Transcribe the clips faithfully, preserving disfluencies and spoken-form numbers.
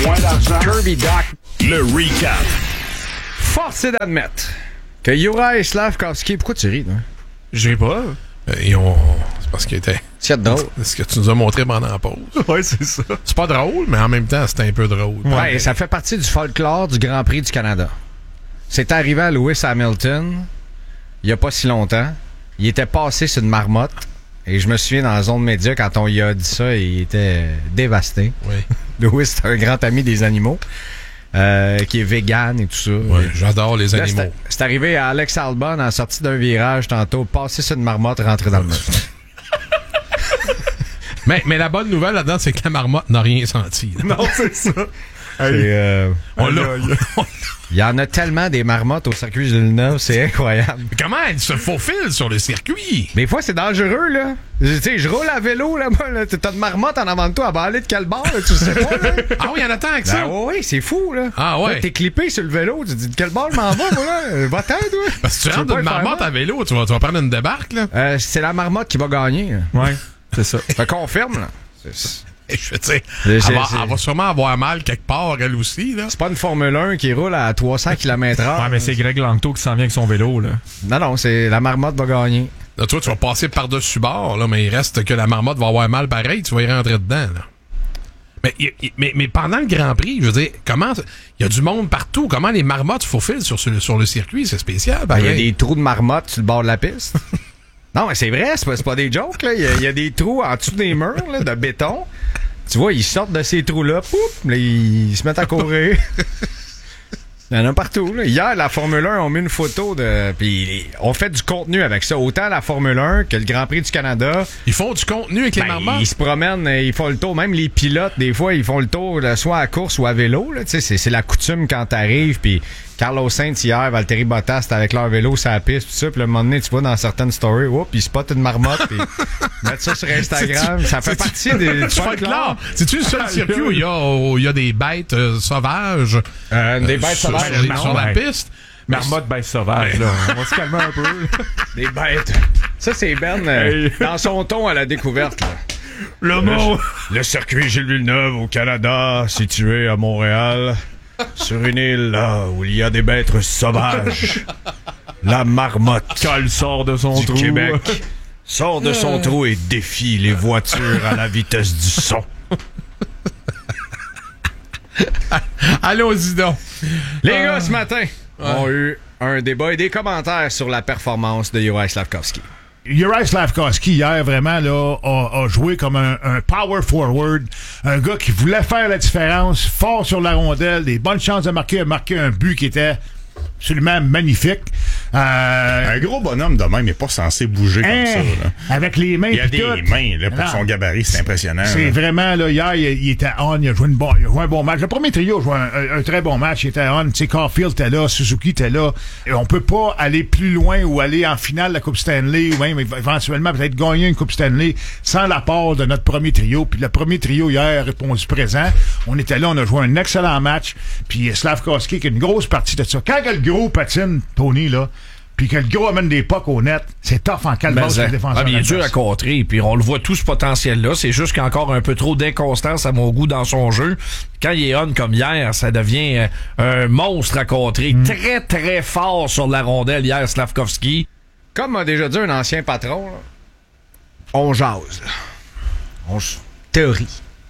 Moins d'argent. Kirby Doc. Le recap. Force est d'admettre que Juraj Slafkovský... Pourquoi tu ris, là? Je ris pas. Et on... C'est parce qu'il était... C'est drôle. C'est ce que tu nous as montré pendant la pause. Ouais, c'est ça. C'est pas drôle, mais en même temps, c'est un peu drôle. Ouais, ouais, ça fait partie du folklore du Grand Prix du Canada. C'est arrivé à Lewis Hamilton il y a pas si longtemps. Il était passé sur une marmotte. Et je me souviens, dans la zone média, quand on lui a dit ça, il était dévasté. Oui. Lewis, c'est un grand ami des animaux. Euh, qui est vegan et tout ça. Ouais, j'adore les Là, animaux. C'est, c'est arrivé à Alex Albon en sortie d'un virage tantôt, passer sur une marmotte, rentrer dans le mur. mais, mais la bonne nouvelle là-dedans, c'est que la marmotte n'a rien senti. Là. Non, c'est ça. C'est, euh, On l'a. il y en a tellement des marmottes au circuit Villeneuve, c'est incroyable. Mais comment elle se faufile sur le circuit? Des fois, c'est dangereux, là. Tu sais, je roule à vélo, là-bas, là. T'as une marmotte en avant de toi, elle va aller de quel bord, là, tu sais pas, là. Ah oui, il y en a tant que ça? Ben oui, c'est fou, là. Ah ouais. Là, t'es clippé sur le vélo, tu te dis de quel bord je m'en vais, moi, là. Va-t'en, toi. Parce que tu rentres veux pas d'une le faire marmotte mal? à vélo, tu vas, tu vas prendre une débarque, là. Euh, c'est la marmotte qui va gagner. Là. Ouais, c'est ça. Ça confirme, là. C'est, Je veux dire, C'est- elle, c'est- va, c'est- elle va sûrement avoir mal quelque part, elle aussi, là. c'est pas une Formule un qui roule à trois cents kilomètres heure. Ouais, mais c'est Greg Langto qui s'en vient avec son vélo, là. Non, non, c'est la marmotte va gagner. Là, toi, tu vas passer par-dessus bord, là, mais il reste que la marmotte va avoir mal pareil, tu vas y rentrer dedans, là. Mais, y- y- mais, mais pendant le Grand Prix, je veux dire, comment. Il y a du monde partout. Comment les marmottes se faufilent sur, sur, sur le circuit? C'est spécial, Ben, il y a pareil. des trous de marmotte sur le bord de la piste. Non, mais c'est vrai, c'est pas, c'est pas des jokes, là. Il y, a- il y a des trous en dessous des murs, là, de béton. Tu vois, ils sortent de ces trous-là, pouf, là, ils se mettent à courir. Il y en a partout, là. Hier, la Formule un, on mis une photo de. Puis on fait du contenu avec ça. Autant la Formule un que le Grand Prix du Canada. Ils font du contenu avec les Ben, marmottes? ils se promènent, ils font le tour. Même les pilotes, des fois, ils font le tour, là, soit à course ou à vélo. Là, c'est, c'est la coutume quand t'arrives. Puis Carlos Sainz hier, Valtteri Bottas, c'était avec leur vélo sur la piste, tout ça. Puis le moment donné, tu vois dans certaines stories, oups, ils spotent une marmotte. Puis mettent ça sur Instagram. C'est-tu- Ça fait c'est-tu- partie des. Tu fais clair. C'est-tu le seul circuit où il y a, où il y a des bêtes euh, sauvages? Euh, des bêtes sur, sauvages, sur, les- non, sur la ouais. piste? Marmotte baisse sauvage, là. On va se calmer un peu. Des bêtes. Ça, c'est Ben euh, Hey. dans son ton à la découverte. Là. Le mot. Le circuit Gilles Villeneuve au Canada, situé à Montréal, sur une île là, où il y a des bêtes sauvages. La marmotte Cole sort de son du trou. Québec sort de son trou et défie les voitures à la vitesse du son. Allons-y donc. Les gars, ce matin, ont eu un débat et des commentaires sur la performance de Juraj Slafkovský. Juraj Slafkovský, hier, vraiment, là, a, a joué comme un, un power forward. Un gars qui voulait faire la différence, fort sur la rondelle, des bonnes chances de marquer, a marqué un but qui était absolument magnifique. Euh, Un gros bonhomme de même n'est pas censé bouger hein, comme ça. Là. avec les mains Il y a pis des tout. mains là, pour Non. son gabarit, c'est impressionnant. C'est là. vraiment, là, hier, il, il était on, il a joué une bon, il a joué un bon match. Le premier trio a joué un, un- un très bon match, il était on. Tu sais, Caulfield était là, Suzuki était là. Et on peut pas aller plus loin ou aller en finale de la Coupe Stanley ou même éventuellement peut-être gagner une Coupe Stanley sans l'apport de notre premier trio. Puis le premier trio hier a répondu présent. On était là, on a joué un excellent match. Puis Slafkovský qui a une grosse partie de ça. Quand le gros patine, Tony, là, puis que le gros amène des pucks au net, c'est tough en calme Ben, pour ça- le défenseur. Ah, mais il est dur à adverse. contrer, puis on le voit tout ce potentiel-là. C'est juste qu'il y a encore un peu trop d'inconstance à mon goût dans son jeu. Quand il est on comme hier, ça devient euh, un monstre à contrer. Mm. Très, très fort sur la rondelle hier, Slafkovský. Comme m'a déjà dit un ancien patron, là, on jase. Là. On j- théorie.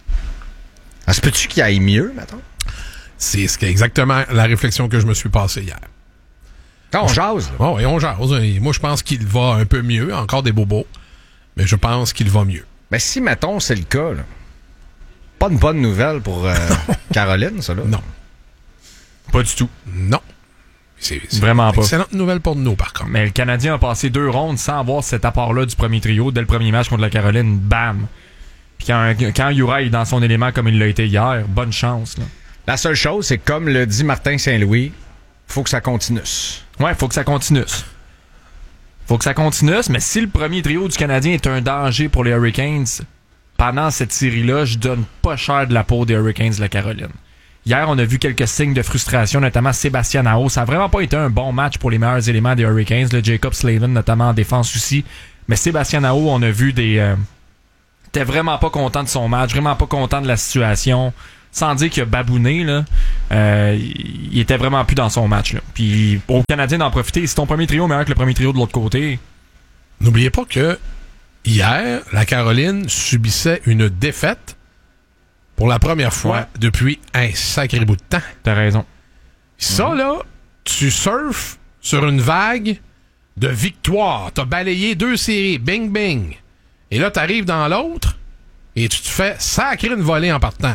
Ah, se peut-tu qu'il aille mieux, maintenant? C'est ce qui est exactement la réflexion que je me suis passée hier. Quand on jase, là. Bon, et on jase. Et moi, je pense qu'il va un peu mieux. Encore des bobos. Mais je pense qu'il va mieux. Ben si, mettons, c'est le cas, là. Pas une bonne nouvelle pour euh, Caroline, ça, là. Non. Pas du tout. Non. C'est, c'est Vraiment pas. excellente nouvelle pour nous, par contre. Mais le Canadien a passé deux rondes sans avoir cet apport-là du premier trio. Dès le premier match contre la Caroline, bam! Puis quand, quand Juraj est dans son élément comme il l'a été hier, bonne chance, là. La seule chose, c'est que comme le dit Martin Saint-Louis, faut que ça continue. Ouais, faut que ça continue. Faut que ça continue, mais si le premier trio du Canadien est un danger pour les Hurricanes, pendant cette série-là, je donne pas cher de la peau des Hurricanes de la Caroline. Hier, on a vu quelques signes de frustration, notamment Sébastien Aho. Ça a vraiment pas été un bon match pour les meilleurs éléments des Hurricanes. Le Jacob Slavin, notamment en défense aussi. Mais Sébastien Aho, on a vu des... Euh, était vraiment pas content de son match, vraiment pas content de la situation. sans dire qu'il a babouné, là, euh, il il était vraiment plus dans son match. Là. Puis au Canadien d'en profiter, si ton premier trio est meilleur que le premier trio de l'autre côté. N'oubliez pas que hier, la Caroline subissait une défaite pour la première fois Ouais. depuis un sacré bout de temps. T'as raison. Ça, là, tu surfes sur une vague de victoire. T'as balayé deux séries, bing, bing. Et là, t'arrives dans l'autre et tu te fais sacrer une volée en partant.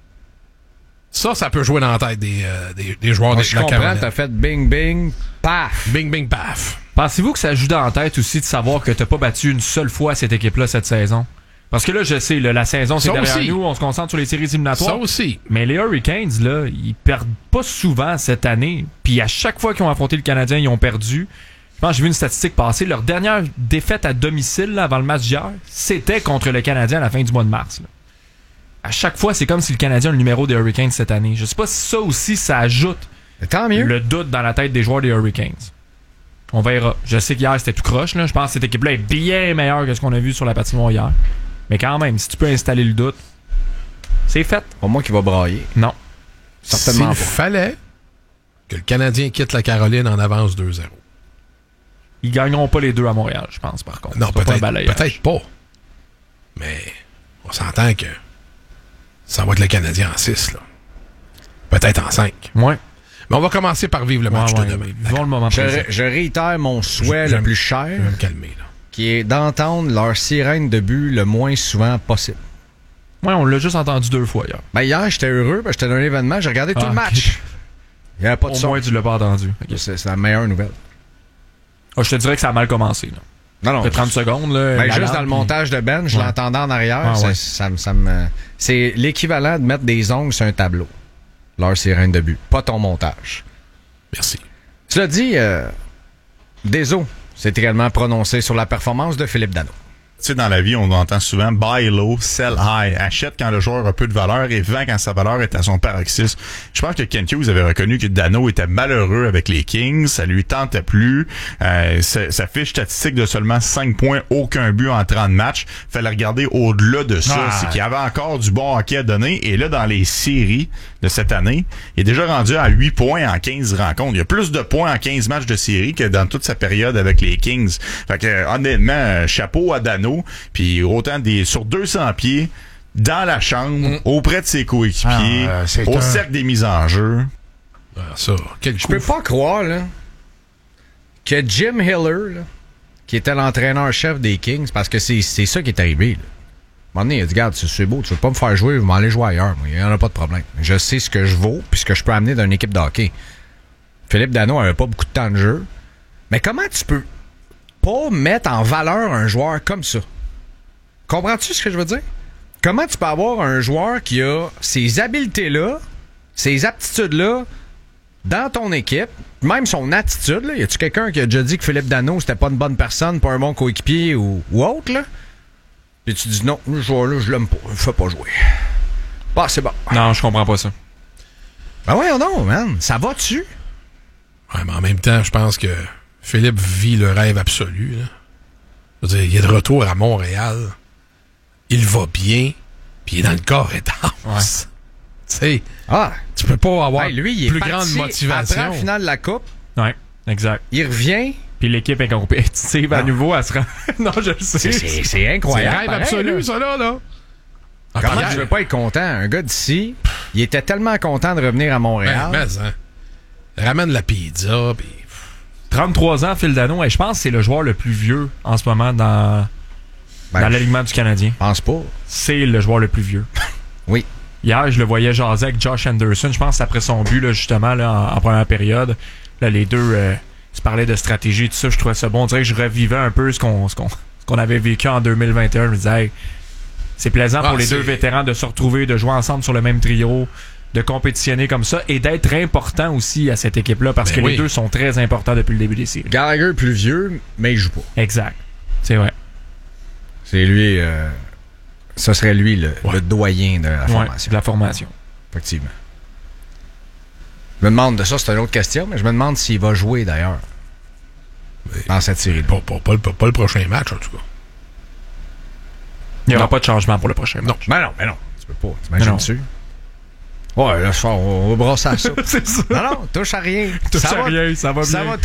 Ça, ça peut jouer dans la tête des, euh, des, des joueurs de Je la comprends, Caroline. t'as fait bing, bing, paf. Bing, bing, paf. Pensez-vous que ça joue dans la tête aussi de savoir que t'as pas battu une seule fois cette équipe-là cette saison? Parce que là, je sais, là, la saison, c'est Ça derrière aussi. nous, on se concentre sur les séries éliminatoires. Ça aussi. Mais les Hurricanes, là, ils perdent pas souvent cette année. Puis à chaque fois qu'ils ont affronté le Canadien, ils ont perdu. Je pense que j'ai vu une statistique passer. Leur dernière défaite à domicile, là, avant le match d'hier, c'était contre le Canadien à la fin du mois de mars. Là. À chaque fois, c'est comme si le Canadien a le numéro des Hurricanes cette année. Je sais pas si ça aussi, ça ajoute Mais tant mieux. le doute dans la tête des joueurs des Hurricanes. On verra. Je sais qu'hier, c'était tout croche. Là. Je pense que cette équipe-là est bien meilleure que ce qu'on a vu sur la patinoire hier. Mais quand même, si tu peux installer le doute, c'est fait. Pas moi qui va brailler. Non. Certainement S'il pas. fallait que le Canadien quitte la Caroline en avance deux zéro. Ils gagneront pas les deux à Montréal, je pense, par contre. Non, C'est pas un peut-être balayage. peut-être pas. Mais on s'entend que ça va être le Canadien en six, là. Peut-être en cinq. Ouais. Mais on va commencer par vivre le match Ouais, ouais, de demain. ouais. Vivons le moment Je, présent. je réitère mon souhait Je- le plus Je cher, vais me calmer, là. qui est d'entendre leur sirène de but le moins souvent possible. Ouais, on l'a juste entendu deux fois hier. Ben hier, j'étais heureux, parce que j'étais dans un événement, j'ai regardé tout Ah, le match. ok. Il n'y avait pas de Au son. moins, tu l'as pas entendu. Ok. C'est c'est la meilleure nouvelle. Ah, je te dirais que ça a mal commencé. Là. Non, non. Après trente secondes. Là, Ben, la juste lampe, dans le puis- montage de Ben, je Ouais. l'entendais en arrière. Ah, ça, ouais. ça me- ça me- c'est l'équivalent de mettre des ongles sur un tableau. Leur sirène de but. Pas ton montage. Merci. Cela dit, euh, Deso s'est également prononcé sur la performance de Philippe Danault. Tu sais, dans la vie, on entend souvent buy low, sell high. Achète quand le joueur a peu de valeur et vend quand sa valeur est à son paroxysme. Je pense que Ken Hughes avait reconnu que Danault était malheureux avec les Kings. Ça lui tentait plus. Euh, sa, sa fiche statistique de seulement cinq points, aucun but en trente matchs. Fallait regarder au-delà de ça. Ah. C'est qu'il y avait encore du bon hockey à donner. Et là, dans les séries de cette année, il est déjà rendu à huit points en quinze rencontres. Il y a plus de points en quinze matchs de série que dans toute sa période avec les Kings. Fait que, euh, honnêtement, euh, chapeau à Danault. Puis autant des sur deux cents pieds, dans la chambre, auprès de ses coéquipiers, Ah, euh, c'est au un- cercle des mises en jeu. Ah, ça, quel Je coup. peux pas croire là, que Jim Hiller, là, qui était l'entraîneur-chef des Kings, parce que c'est c'est ça qui est arrivé. Là. À un moment donné, il a dit, regarde, c'est- c'est beau, tu veux pas me faire jouer, vous m'allez jouer ailleurs. Moi, il n'y en a pas de problème. Je sais ce que je vaux puis ce que je peux amener d'une équipe de hockey. Philippe Danault avait pas beaucoup de temps de jeu. Mais comment tu peux pas mettre en valeur un joueur comme ça? Comprends-tu ce que je veux dire? Comment tu peux avoir un joueur qui a ces habiletés-là, ces aptitudes-là, dans ton équipe, même son attitude, là, y a-tu quelqu'un qui a déjà dit que Philippe Danault c'était pas une bonne personne, pas un bon coéquipier ou, ou autre, là? Puis tu dis non, le joueur-là, je l'aime pas, je le fais pas jouer. Bah, c'est bon. Non, je comprends pas ça. Ben ouais, non, man, ça va-tu? Ouais, mais en même temps, je pense que Philippe vit le rêve absolu. Là. Je veux dire, il est de retour à Montréal. Il va bien. Puis il est dans le corps et d'âme. Tu sais, Ah, tu peux pas avoir hey, lui, il est plus parti grande motivation. après la finale de la Coupe, Ouais, exact. il revient. Puis l'équipe est compétitive à Non. nouveau, elle se rend. Non, je le sais. C'est- C'est c'est C'est incroyable. rêve pareil, absolu, là. ça, là. là. Ah, Comment pareil. tu veux pas être content? Un gars d'ici, il était tellement content de revenir à Ben, Montréal. mais, hein. Ramène la pizza, puis... trente-trois ans, Phil Danault, et je pense que c'est le joueur le plus vieux en ce moment dans, Ben, dans je l'alignement du Canadien. pense pas. C'est le joueur le plus vieux. Oui. Hier, je le voyais jaser avec Josh Anderson. Je pense que c'est après son but, là, justement, là, en, en première période. Là, les deux euh, se parlaient de stratégie et tout ça. Je trouvais ça bon. On dirait que je revivais un peu ce qu'on, ce qu'on, ce qu'on avait vécu en deux mille vingt et un. Je me disais, hey, c'est plaisant Ah, pour les c'est- deux vétérans de se retrouver, de jouer ensemble sur le même trio, de compétitionner comme ça et d'être important aussi à cette équipe-là parce Ben que oui. les deux sont très importants depuis le début des séries. Gallagher plus vieux, mais il joue pas. Exact. C'est vrai. C'est lui. Euh, ce serait lui le, Ouais. le doyen de la Ouais, formation. de la formation. Effectivement. Je me demande de ça, c'est une autre question, mais je me demande s'il va jouer d'ailleurs dans cette série. Pas, pas, pas, le- pas le prochain match, en tout cas. Il n'y aura Non. pas de changement pour le prochain match. Ben non, ben non. Tu peux pas. T'imagines-tu? Ouais, là, je fais, on va brasser à ça. C'est ça. Non, non, touche à rien. Touche ça à va, rien, ça va Ça bien. va